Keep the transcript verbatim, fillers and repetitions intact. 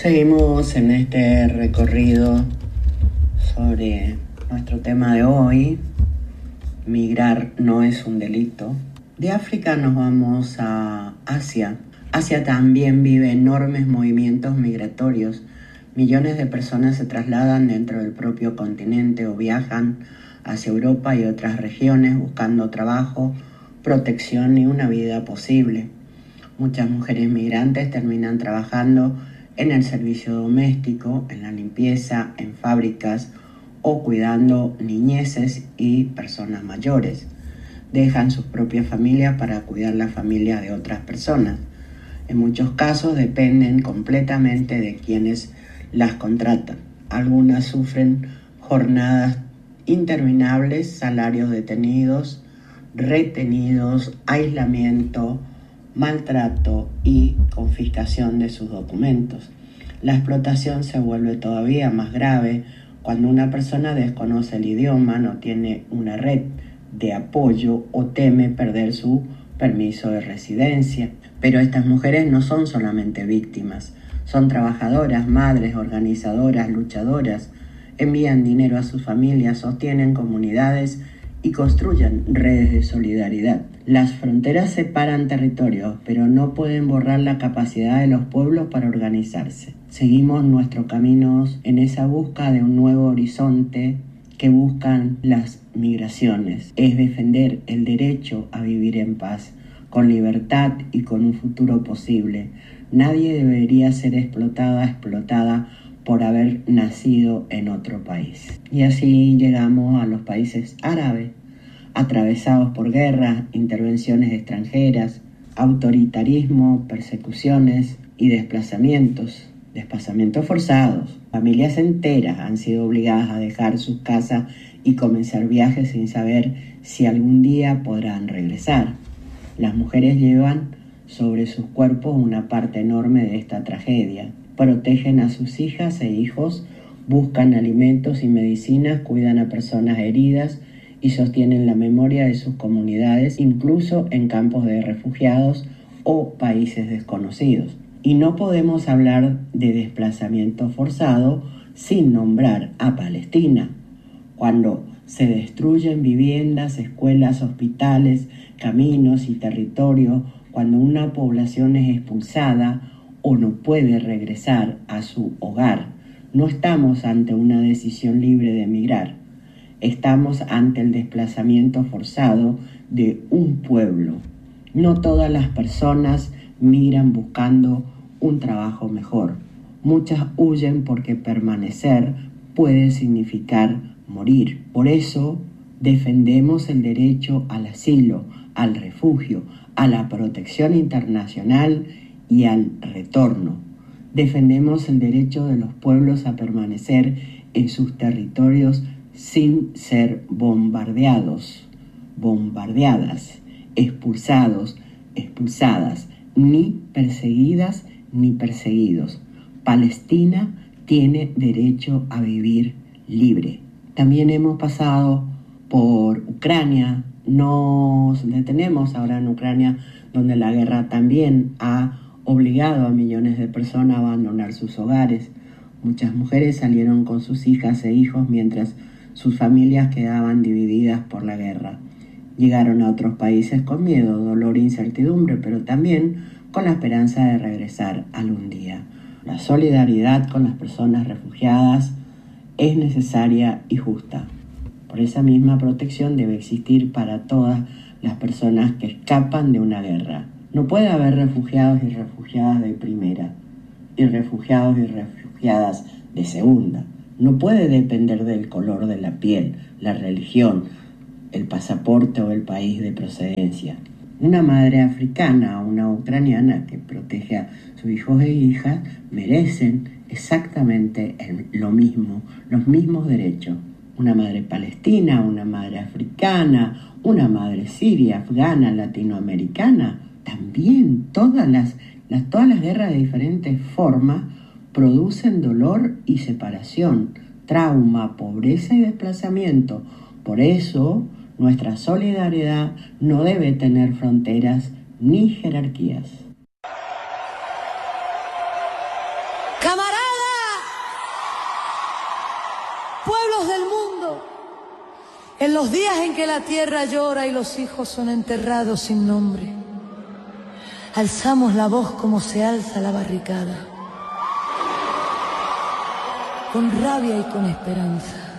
Seguimos en este recorrido sobre nuestro tema de hoy, migrar no es un delito. De África nos vamos a Asia. Asia también vive enormes movimientos migratorios. Millones de personas se trasladan dentro del propio continente o viajan hacia Europa y otras regiones buscando trabajo, protección y una vida posible. Muchas mujeres migrantes terminan trabajando en el servicio doméstico, en la limpieza, en fábricas o cuidando niñeces y personas mayores. Dejan sus propias familias para cuidar la familia de otras personas. En muchos casos dependen completamente de quienes las contratan. Algunas sufren jornadas interminables, salarios detenidos, retenidos, aislamiento, maltrato y confiscación de sus documentos. La explotación se vuelve todavía más grave cuando una persona desconoce el idioma, no tiene una red de apoyo o teme perder su permiso de residencia. Pero estas mujeres no son solamente víctimas, son trabajadoras, madres, organizadoras, luchadoras, envían dinero a sus familias, sostienen comunidades y construyen redes de solidaridad. Las fronteras separan territorios, pero no pueden borrar la capacidad de los pueblos para organizarse. Seguimos nuestros caminos en esa busca de un nuevo horizonte que buscan las migraciones. Es defender el derecho a vivir en paz, con libertad y con un futuro posible. Nadie debería ser explotada, explotada por haber nacido en otro país. Y así llegamos a los países árabes, atravesados por guerras, intervenciones extranjeras, autoritarismo, persecuciones y desplazamientos, desplazamientos forzados. Familias enteras han sido obligadas a dejar sus casas y comenzar viajes sin saber si algún día podrán regresar. Las mujeres llevan sobre sus cuerpos una parte enorme de esta tragedia. Protegen a sus hijas e hijos, buscan alimentos y medicinas, cuidan a personas heridas y sostienen la memoria de sus comunidades, incluso en campos de refugiados o países desconocidos. Y no podemos hablar de desplazamiento forzado sin nombrar a Palestina. Cuando se destruyen viviendas, escuelas, hospitales, caminos y territorio, cuando una población es expulsada o no puede regresar a su hogar, no estamos ante una decisión libre de emigrar. Estamos ante el desplazamiento forzado de un pueblo. No todas las personas migran buscando un trabajo mejor. Muchas huyen porque permanecer puede significar morir. Por eso defendemos el derecho al asilo, al refugio, a la protección internacional y al retorno. Defendemos el derecho de los pueblos a permanecer en sus territorios sin ser bombardeados, bombardeadas, expulsados, expulsadas, ni perseguidas ni perseguidos. Palestina tiene derecho a vivir libre. También hemos pasado por Ucrania, nos detenemos ahora en Ucrania, donde la guerra también ha obligado a millones de personas a abandonar sus hogares. Muchas mujeres salieron con sus hijas e hijos mientras sus familias quedaban divididas por la guerra. Llegaron a otros países con miedo, dolor e incertidumbre, pero también con la esperanza de regresar algún día. La solidaridad con las personas refugiadas es necesaria y justa. Por esa misma protección debe existir para todas las personas que escapan de una guerra. No puede haber refugiados y refugiadas de primera y refugiados y refugiadas de segunda. No puede depender del color de la piel, la religión, el pasaporte o el país de procedencia. Una madre africana o una ucraniana que protege a sus hijos e hijas merecen exactamente el, lo mismo, los mismos derechos. Una madre palestina, una madre africana, una madre siria, afgana, latinoamericana. También todas las, las, todas las guerras de diferentes formas producen dolor y separación, trauma, pobreza y desplazamiento. Por eso, nuestra solidaridad no debe tener fronteras ni jerarquías. ¡Cámara! pueblos del mundo, en los días en que la tierra llora y los hijos son enterrados sin nombre, alzamos la voz como se alza la barricada, con rabia y con esperanza.